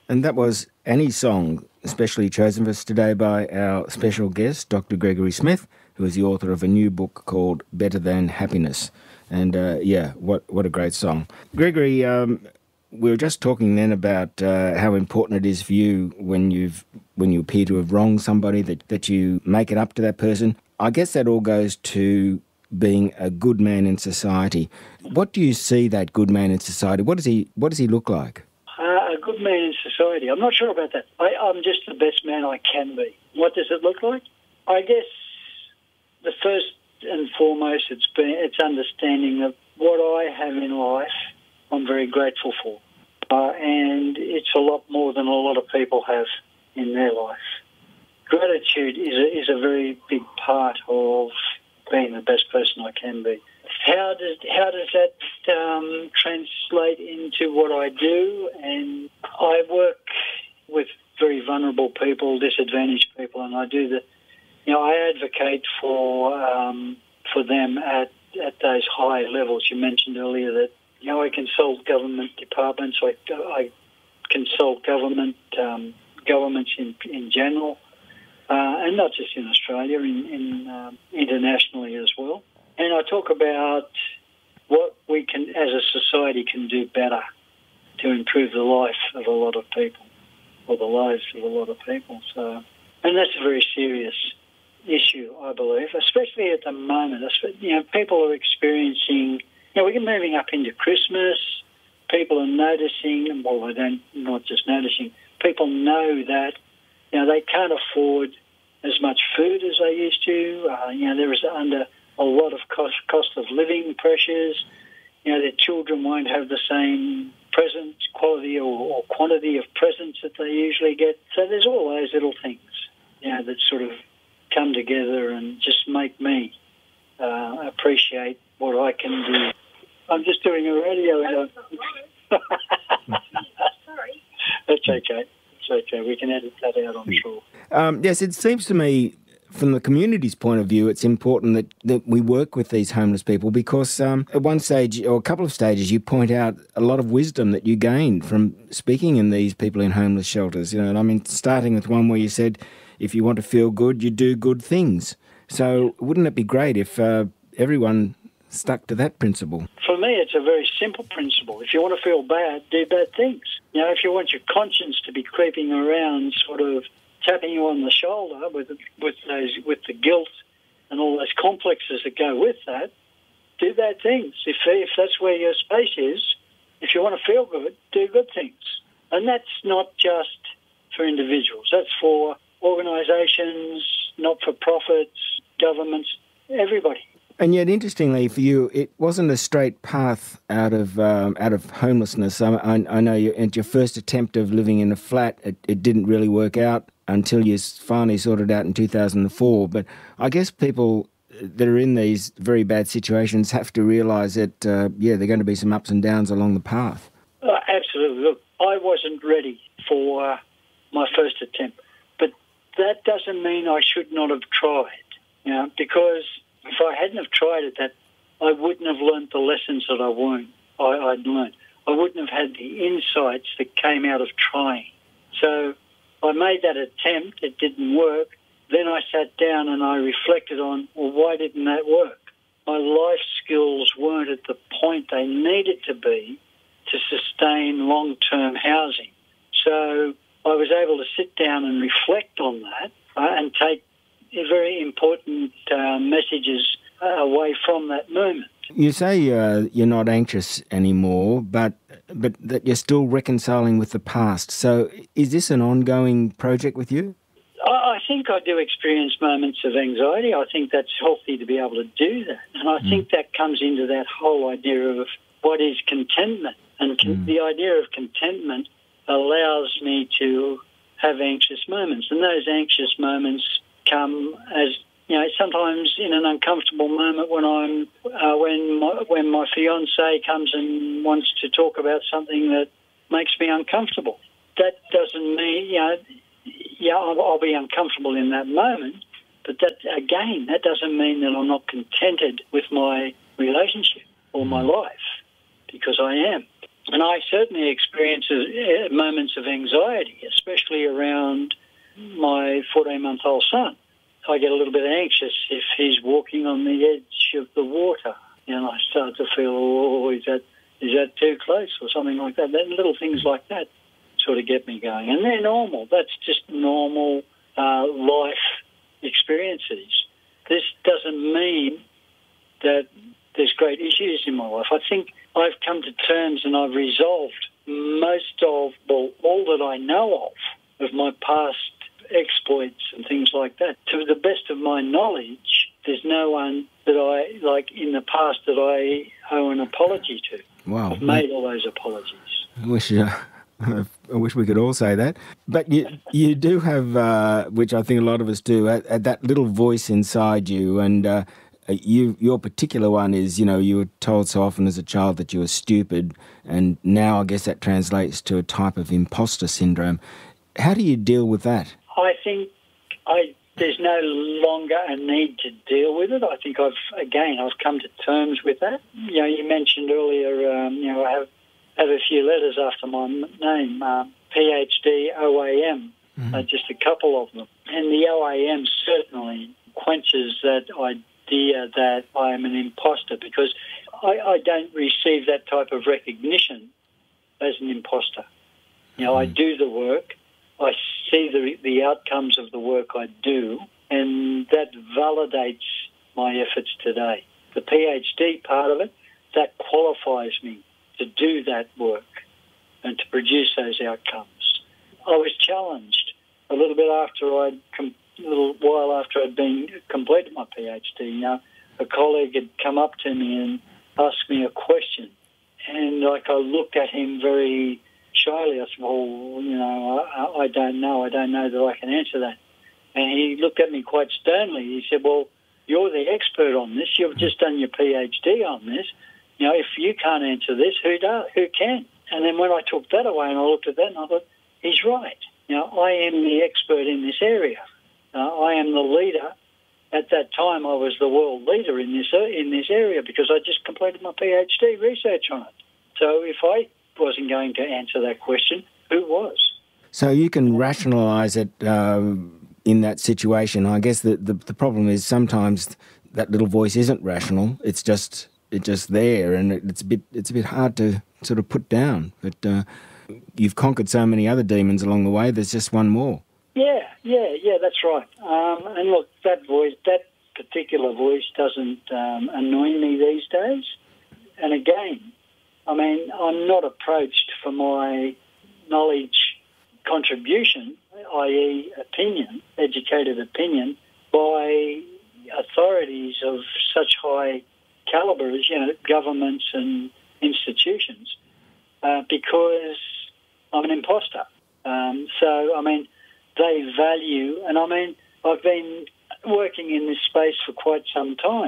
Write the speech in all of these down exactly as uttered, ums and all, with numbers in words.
And that was Annie's song, especially chosen for us today by our special guest, Doctor Gregory Smith, who is the author of a new book called Better Than Happiness. And uh, yeah, what what a great song. Gregory, um, we were just talking then about uh, how important it is for you when you've when you appear to have wronged somebody, that, that you make it up to that person. I guess that all goes to being a good man in society. What do you see that good man in society? What does he what does he look like? Uh, a good man in society. I'm not sure about that. I, I'm just the best man I can be. What does it look like? I guess the first and foremost, it's been it's understanding that what I have in life, I'm very grateful for, uh, and it's a lot more than a lot of people have in their life. Gratitude is a, is a very big part of being the best person I can be. How does how does that um, translate into what I do? And I work with very vulnerable people, disadvantaged people, and I do the, you know, I advocate for um, for them at at those high levels. You mentioned earlier that, you know, I consult government departments, I, I consult government um, governments in in general, uh, and not just in Australia, in, in um, internationally as well. And I talk about what we can, as a society, can do better to improve the life of a lot of people, or the lives of a lot of people. So, and that's a very serious issue, I believe, especially at the moment. You know, people are experiencing, you know, we're moving up into Christmas. People are noticing, well, they don't, not just noticing, people know that, you know, they can't afford as much food as they used to. Uh, you know, there is under a lot of cost, cost of living pressures. You know, their children won't have the same present quality or, or quantity of presents that they usually get. So there's all those little things, you know, that sort of come together and just make me uh, appreciate what I can do. I'm just doing a radio. Sorry. That's okay. It's okay. We can edit that out, I'm sure. Um, yes, it seems to me, from the community's point of view, it's important that, that we work with these homeless people because um, at one stage or a couple of stages you point out a lot of wisdom that you gained from speaking in these people in homeless shelters. You know, and I mean, starting with one where you said, if you want to feel good, you do good things. So wouldn't it be great if uh, everyone stuck to that principle? For me, it's a very simple principle. If you want to feel bad, do bad things. You know, if you want your conscience to be creeping around, sort of tapping you on the shoulder with with those with the guilt and all those complexes that go with that, do bad things. If if that's where your space is, if you want to feel good, do good things. And that's not just for individuals. That's for organisations, not-for-profits, governments, everybody. And yet, interestingly for you, it wasn't a straight path out of um, out of homelessness. I, I, I know you, at your first attempt of living in a flat, it, it didn't really work out until you finally sorted out in two thousand four. But I guess people that are in these very bad situations have to realise that, uh, yeah, there are going to be some ups and downs along the path. Uh, absolutely. Look, I wasn't ready for uh, my first attempt, but that doesn't mean I should not have tried, you know, because if I hadn't have tried it, that I wouldn't have learnt the lessons that I weren't, I, I'd learned. I wouldn't have had the insights that came out of trying. So I made that attempt. It didn't work. Then I sat down and I reflected on, well, why didn't that work? My life skills weren't at the point they needed to be to sustain long-term housing. So I was able to sit down and reflect on that uh, and take very important uh, messages uh, away from that moment. You say uh, you're not anxious anymore, but but that you're still reconciling with the past. So is this an ongoing project with you? I, I think I do experience moments of anxiety. I think that's healthy to be able to do that. And I mm. think that comes into that whole idea of what is contentment. And con- mm. the idea of contentment allows me to have anxious moments. And those anxious moments come as, you know, sometimes in an uncomfortable moment when I'm uh, when my, when my fiancé comes and wants to talk about something that makes me uncomfortable. That doesn't mean, you know, yeah, I'll, I'll be uncomfortable in that moment, but that again, that doesn't mean that I'm not contented with my relationship or my life, because I am. And I certainly experience uh, moments of anxiety, especially around my fourteen-month-old son. I get a little bit anxious if he's walking on the edge of the water. And I start to feel, oh, is that is that too close or something like that? That little things like that sort of get me going. And they're normal. That's just normal uh, life experiences. This doesn't mean that there's great issues in my life. I think I've come to terms and I've resolved most of, well, all that I know of, of my past exploits and things like that. To the best of my knowledge, there's no one that I, like in the past, that I owe an apology to. Wow. I've made all those apologies. I wish, uh, I wish we could all say that. But you you do have, uh, which I think a lot of us do, uh, uh, that little voice inside you. And uh, you, your particular one is, you know, you were told so often as a child that you were stupid. And now I guess that translates to a type of imposter syndrome. How do you deal with that? I think I there's no longer a need to deal with it. I think I've, again, I've come to terms with that. You know, you mentioned earlier, um, you know, I have, have a few letters after my name, um, P H D, O A M, mm-hmm. uh, just a couple of them. And the O A M certainly quenches that idea that I am an imposter, because I, I don't receive that type of recognition as an imposter. You know, mm-hmm. I do the work. I see the the outcomes of the work I do, and that validates my efforts today. The P H D part of it, that qualifies me to do that work and to produce those outcomes. I was challenged a little bit after I'd, com- a little while after I'd been completed my P H D. You know, a colleague had come up to me and asked me a question, and like I looked at him very shyly. I said, well, you know, I, I don't know. I don't know that I can answer that. And he looked at me quite sternly. He said, well, you're the expert on this. You've just done your P H D on this. You know, if you can't answer this, who does? Who can? And then when I took that away and I looked at that and I thought, he's right. You know, I am the expert in this area. Uh, I am the leader. At that time, I was the world leader in this in this area because I just completed my P H D research on it. So if I wasn't going to answer that question, who was? So you can rationalise it um, in that situation. I guess the, the the problem is sometimes that little voice isn't rational. It's just it's just there, and it's a bit it's a bit hard to sort of put down. But uh, you've conquered so many other demons along the way. There's just one more. Yeah, yeah, yeah. That's right. Um, and look, that voice, that particular voice, doesn't um, annoy me these days. And again, I mean, I'm not approached for my knowledge contribution, that is opinion, educated opinion, by authorities of such high calibre as, you know, governments and institutions, uh, because I'm an imposter. Um, so, I mean, they value, and I mean, I've been working in this space for quite some time.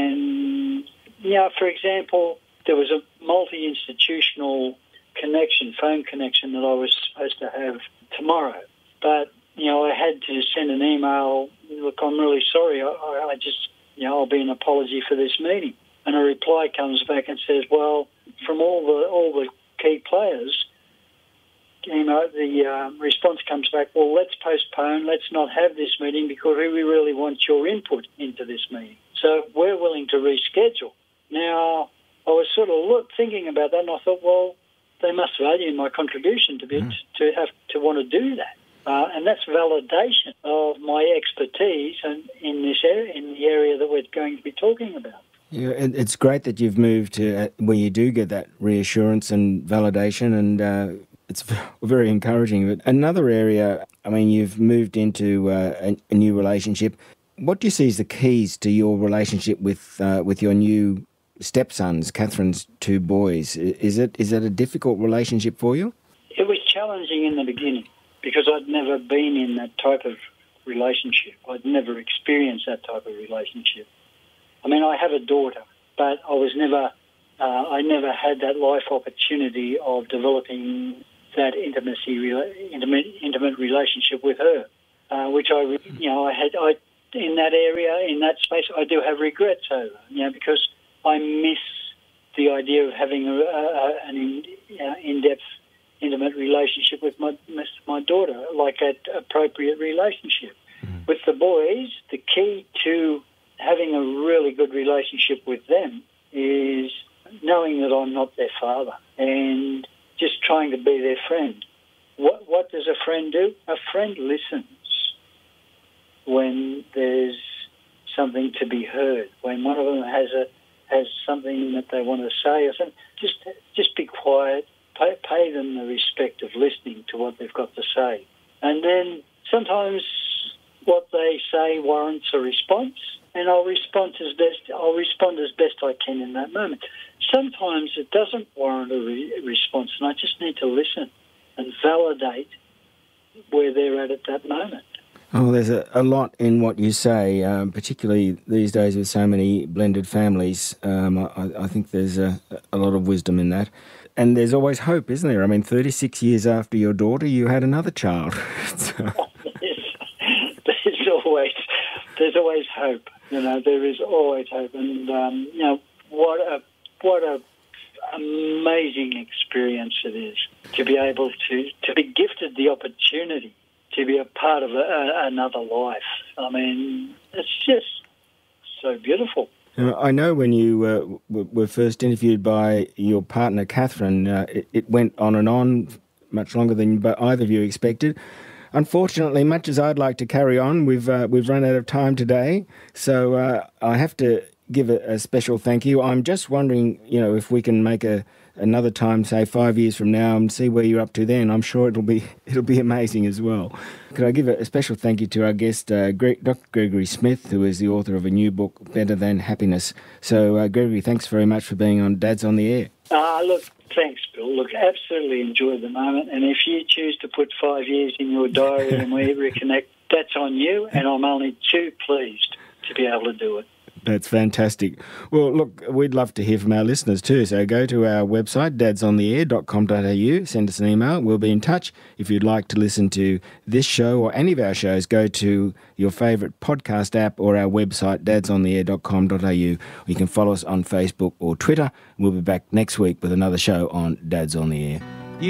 And, you know, for example, there was a multi-institutional connection, phone connection that I was supposed to have tomorrow. But, you know, I had to send an email, look, I'm really sorry, I, I just, you know, I'll be an apology for this meeting. And a reply comes back and says, well, from all the all the key players, you know, the uh, response comes back, well, let's postpone, let's not have this meeting because we really want your input into this meeting. So we're willing to reschedule. Now, I was sort of look, thinking about that, and I thought, well, they must value my contribution to be mm. to have to want to do that, uh, and that's validation of my expertise and in this area, in the area that we're going to be talking about. Yeah, it's great that you've moved to uh, where you do get that reassurance and validation, and uh, it's very encouraging. But another area, I mean, you've moved into uh, a, a new relationship. What do you see as the keys to your relationship with uh, with your new stepsons, Catherine's two boys? Is it is it a difficult relationship for you? It was challenging in the beginning because I'd never been in that type of relationship. I'd never experienced that type of relationship. I mean, I have a daughter, but I was never, uh, I never had that life opportunity of developing that intimacy, intimate, intimate relationship with her, uh, which I, you know, I had, I in that area, in that space, I do have regrets over, you know, because I miss the idea of having a, a, an you know, in-depth, intimate relationship with my my daughter, like an appropriate relationship. Mm. With the boys, the key to having a really good relationship with them is knowing that I'm not their father and just trying to be their friend. What what does a friend do? A friend listens when there's something to be heard. When one of them has a has something that they want to say or something, just just be quiet. Pay, pay them the respect of listening to what they've got to say. And then sometimes what they say warrants a response, and I'll respond as best I'll respond as best I can in that moment. Sometimes it doesn't warrant a re- response, and I just need to listen and validate where they're at at that moment. Oh, there's a, a lot in what you say, um, particularly these days with so many blended families. Um, I, I think there's a, a lot of wisdom in that. And there's always hope, isn't there? I mean, thirty-six years after your daughter, you had another child. So. Yes. There's always, there's always hope. You know, there is always hope. And, um, you know, what a, what a amazing experience it is to be able to, to be gifted the opportunity to be a part of a, a, another life. I mean, it's just so beautiful. I know when you uh, were first interviewed by your partner, Catherine, uh, it, it went on and on, much longer than either of you expected. Unfortunately, much as I'd like to carry on, we've uh, we've run out of time today. So uh, I have to give a, a special thank you. I'm just wondering, you know, if we can make a another time, say five years from now, and see where you're up to then. I'm sure it'll be it'll be amazing as well. Could I give a, a special thank you to our guest, uh, Greg, Doctor Gregory Smith, who is the author of a new book, Better Than Happiness. So, uh, Gregory, thanks very much for being on Dad's on the Air. Ah, uh, look, thanks, Bill. Look, absolutely enjoyed the moment. And if you choose to put five years in your diary and we reconnect, that's on you, and I'm only too pleased to be able to do it. That's fantastic. Well, look, we'd love to hear from our listeners too. So go to our website, dads on the air dot com dot a u, send us an email. We'll be in touch. If you'd like to listen to this show or any of our shows, go to your favourite podcast app or our website, dads on the air dot com dot a u. You can follow us on Facebook or Twitter. We'll be back next week with another show on Dads on the Air.